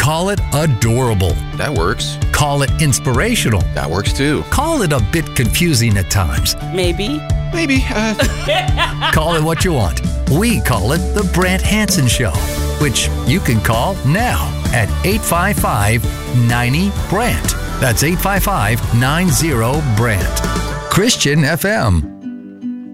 Call it adorable. That works. Call it inspirational. That works too. Call it a bit confusing at times. Maybe. Call it what you want. We call it The Brant Hansen Show, which you can call now at 855-90-BRANT. That's 855-90-BRANT. Christian FM.